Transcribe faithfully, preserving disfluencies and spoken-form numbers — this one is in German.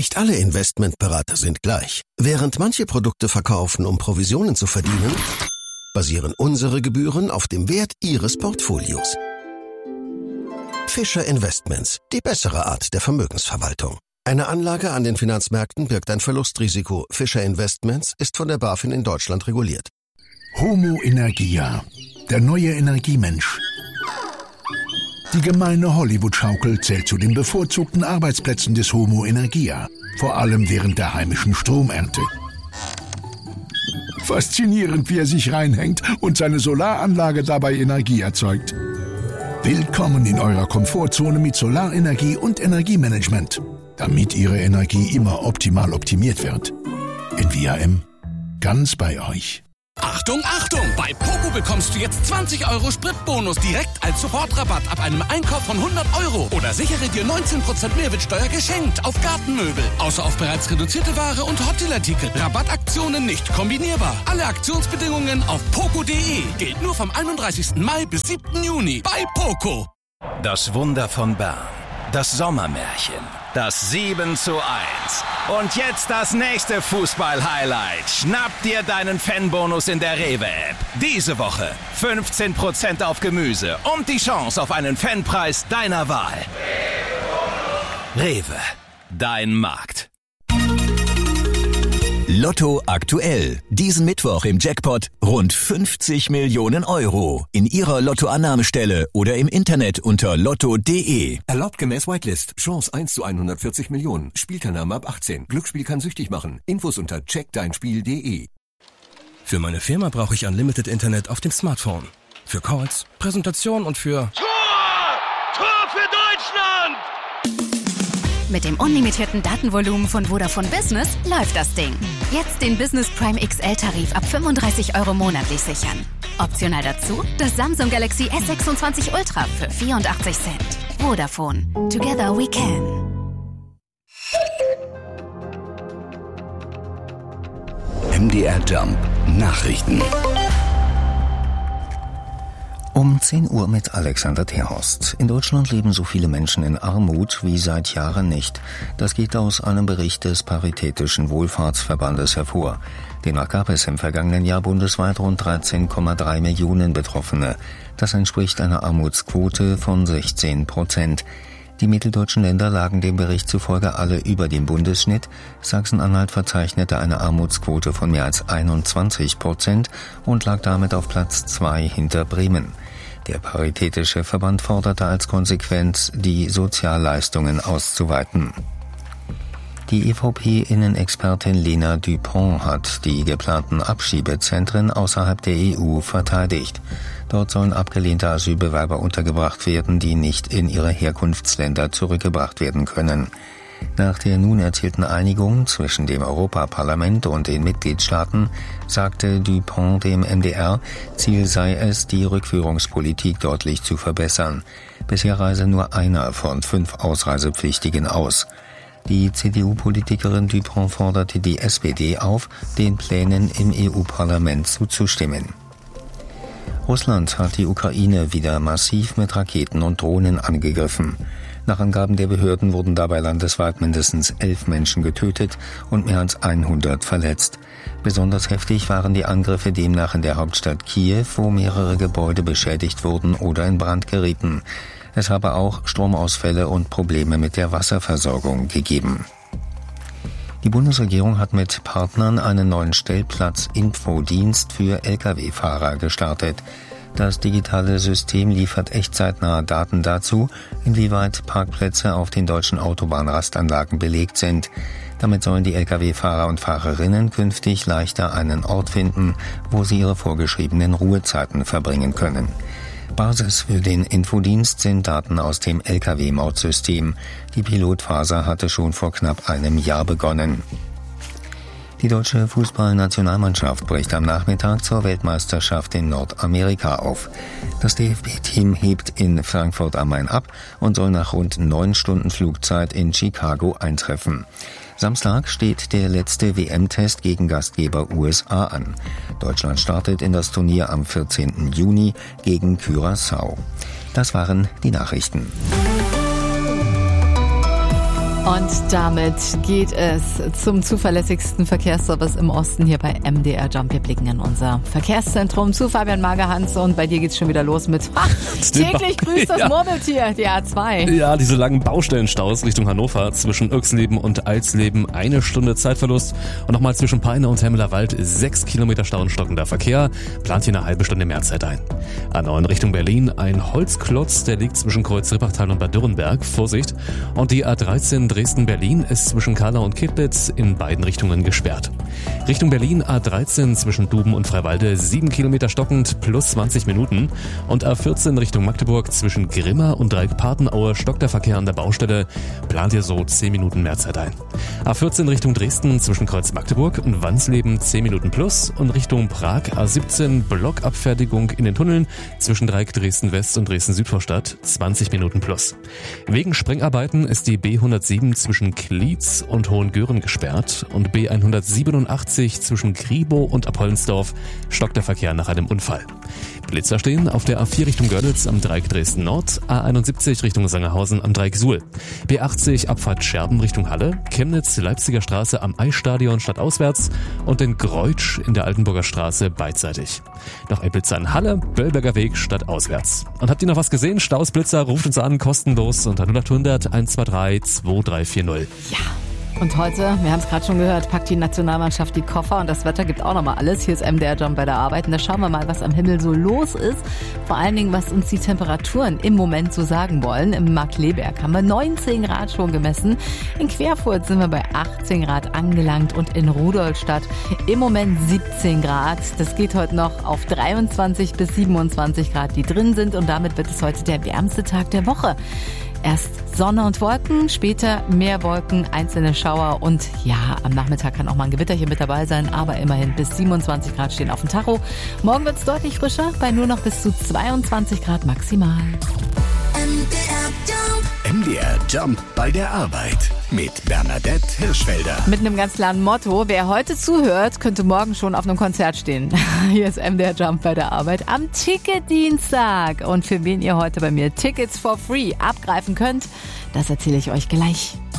Nicht alle Investmentberater sind gleich. Während manche Produkte verkaufen, um Provisionen zu verdienen, basieren unsere Gebühren auf dem Wert Ihres Portfolios. Fischer Investments, die bessere Art der Vermögensverwaltung. Eine Anlage an den Finanzmärkten birgt ein Verlustrisiko. Fischer Investments ist von der BaFin in Deutschland reguliert. Homo Energia, der neue Energiemensch. Die gemeine Hollywood-Schaukel zählt zu den bevorzugten Arbeitsplätzen des Homo Energia, vor allem während der heimischen Stromernte. Faszinierend, wie er sich reinhängt und seine Solaranlage dabei Energie erzeugt. Willkommen in eurer Komfortzone mit Solarenergie und Energiemanagement, damit Ihre Energie immer optimal optimiert wird. In V R M, ganz bei euch. Achtung, Achtung! Bei Poco bekommst du jetzt zwanzig Euro Spritbonus direkt als Sofortrabatt ab einem Einkauf von hundert Euro. Oder sichere dir neunzehn Prozent Mehrwertsteuer geschenkt auf Gartenmöbel. Außer auf bereits reduzierte Ware und Hotdeal-Artikel. Rabattaktionen nicht kombinierbar. Alle Aktionsbedingungen auf poco punkt de. Gilt nur vom einunddreißigsten Mai bis siebten Juni bei Poco. Das Wunder von Bern. Das Sommermärchen. Das sieben zu eins. Und jetzt das nächste Fußball-Highlight. Schnapp dir deinen Fanbonus in der Rewe-App. Diese Woche fünfzehn Prozent auf Gemüse und die Chance auf einen Fanpreis deiner Wahl. Rewe, dein Markt. Lotto aktuell. Diesen Mittwoch im Jackpot rund fünfzig Millionen Euro. In Ihrer Lottoannahmestelle oder im Internet unter lotto punkt de. Erlaubt gemäß Whitelist. Chance eins zu hundertvierzig Millionen. Spielteilnahme ab achtzehn. Glücksspiel kann süchtig machen. Infos unter check dein spiel punkt de. Für meine Firma brauche ich Unlimited Internet auf dem Smartphone. Für Calls, Präsentation und für... Tor! Tor für Deutschland! Mit dem unlimitierten Datenvolumen von Vodafone Business läuft das Ding. Jetzt den Business Prime X L-Tarif ab fünfunddreißig Euro monatlich sichern. Optional dazu das Samsung Galaxy S sechsundzwanzig Ultra für vierundachtzig Cent. Vodafone. Together we can. M D R Jump Nachrichten. Um zehn Uhr mit Alexander Terhorst. In Deutschland leben so viele Menschen in Armut wie seit Jahren nicht. Das geht aus einem Bericht des Paritätischen Wohlfahrtsverbandes hervor. Demnach gab es im vergangenen Jahr bundesweit rund dreizehn Komma drei Millionen Betroffene. Das entspricht einer Armutsquote von sechzehn Prozent. Die mitteldeutschen Länder lagen dem Bericht zufolge alle über dem Bundesschnitt. Sachsen-Anhalt verzeichnete eine Armutsquote von mehr als einundzwanzig Prozent und lag damit auf Platz zwei hinter Bremen. Der Paritätische Verband forderte als Konsequenz, die Sozialleistungen auszuweiten. Die E V P-Innenexpertin Lena Dupont hat die geplanten Abschiebezentren außerhalb der E U verteidigt. Dort sollen abgelehnte Asylbewerber untergebracht werden, die nicht in ihre Herkunftsländer zurückgebracht werden können. Nach der nun erzielten Einigung zwischen dem Europaparlament und den Mitgliedstaaten sagte Dupont dem M D R, Ziel sei es, die Rückführungspolitik deutlich zu verbessern. Bisher reise nur einer von fünf Ausreisepflichtigen aus. Die C D U-Politikerin Dupont forderte die S P D auf, den Plänen im E U-Parlament zuzustimmen. Russland hat die Ukraine wieder massiv mit Raketen und Drohnen angegriffen. Nach Angaben der Behörden wurden dabei landesweit mindestens elf Menschen getötet und mehr als hundert verletzt. Besonders heftig waren die Angriffe demnach in der Hauptstadt Kiew, wo mehrere Gebäude beschädigt wurden oder in Brand gerieten. Es habe auch Stromausfälle und Probleme mit der Wasserversorgung gegeben. Die Bundesregierung hat mit Partnern einen neuen Stellplatz-Infodienst für L K W-Fahrer gestartet. Das digitale System liefert echtzeitnahe Daten dazu, inwieweit Parkplätze auf den deutschen Autobahnrastanlagen belegt sind. Damit sollen die L K W-Fahrer und Fahrerinnen künftig leichter einen Ort finden, wo sie ihre vorgeschriebenen Ruhezeiten verbringen können. Basis für den Infodienst sind Daten aus dem L K W-Mautsystem. Die Pilotphase hatte schon vor knapp einem Jahr begonnen. Die deutsche Fußballnationalmannschaft bricht am Nachmittag zur Weltmeisterschaft in Nordamerika auf. Das D F B-Team hebt in Frankfurt am Main ab und soll nach rund neun Stunden Flugzeit in Chicago eintreffen. Samstag steht der letzte W M-Test gegen Gastgeber U S A an. Deutschland startet in das Turnier am vierzehnten Juni gegen Curaçao. Das waren die Nachrichten. Und damit geht es zum zuverlässigsten Verkehrsservice im Osten hier bei M D R Jump. Wir blicken in unser Verkehrszentrum zu Fabian Magerhans und bei dir geht's schon wieder los mit ha, täglich grüßt das ja. Murmeltier, die A zwei. Ja, diese langen Baustellenstaus Richtung Hannover zwischen Irxleben und Alsleben, eine Stunde Zeitverlust und nochmal zwischen Peine und Hemmeler Wald sechs Kilometer Stau und stockender Verkehr, plant hier eine halbe Stunde mehr Zeit ein. A neun Richtung Berlin, ein Holzklotz, der liegt zwischen Kreuz Rippachtal und Bad Dürrenberg, Vorsicht, und die A dreizehn Dresden-Berlin ist zwischen Karlau und Kittlitz in beiden Richtungen gesperrt. Richtung Berlin A dreizehn zwischen Duben und Freiwalde sieben Kilometer stockend plus zwanzig Minuten und A vierzehn Richtung Magdeburg zwischen Grimma und Dreieck-Patenaue stockt der Verkehr an der Baustelle, plant ihr so zehn Minuten mehr Zeit ein. A vierzehn Richtung Dresden zwischen Kreuz Magdeburg und Wansleben zehn Minuten plus und Richtung Prag A siebzehn Blockabfertigung in den Tunneln zwischen Dreieck Dresden West und Dresden Südvorstadt zwanzig Minuten plus. Wegen Sprengarbeiten ist die B hundertsieben zwischen Klietz und Hohengören gesperrt und B hundertsiebenundachtzig zwischen Griebow und Apollensdorf stockt der Verkehr nach einem Unfall. Blitzer stehen auf der A vier Richtung Görlitz am Dreieck Dresden Nord, A einundsiebzig Richtung Sangerhausen am Dreieck Suhl, B achtzig Abfahrt Scherben Richtung Halle, Chemnitz Leipziger Straße am Eisstadion stadtauswärts und in Greutsch in der Altenburger Straße beidseitig. Noch ein Blitzer in Halle, Böllberger Weg stadtauswärts. Und habt ihr noch was gesehen? Staus, Blitzer, ruft uns an, kostenlos unter null acht hundert eins zwei drei zwei drei vier null. Ja. Und heute, wir haben es gerade schon gehört, packt die Nationalmannschaft die Koffer und das Wetter gibt auch nochmal alles. Hier ist M D R Jump bei der Arbeit und da schauen wir mal, was am Himmel so los ist. Vor allen Dingen, was uns die Temperaturen im Moment so sagen wollen. Im Markkleeberg haben wir neunzehn Grad schon gemessen. In Querfurt sind wir bei achtzehn Grad angelangt und in Rudolstadt im Moment siebzehn Grad. Das geht heute noch auf dreiundzwanzig bis siebenundzwanzig Grad, die drin sind und damit wird es heute der wärmste Tag der Woche. Erst Sonne und Wolken, später mehr Wolken, einzelne Schauer und ja, am Nachmittag kann auch mal ein Gewitterchen mit dabei sein, aber immerhin bis siebenundzwanzig Grad stehen auf dem Tacho. Morgen wird es deutlich frischer, bei nur noch bis zu zweiundzwanzig Grad maximal. M D R Jump. M D R Jump bei der Arbeit mit Bernadette Hirschfelder. Mit einem ganz klaren Motto, wer heute zuhört, könnte morgen schon auf einem Konzert stehen. Hier ist M D R Jump bei der Arbeit am Ticketdienstag. Und für wen ihr heute bei mir Tickets for free abgreifen könnt, das erzähle ich euch gleich.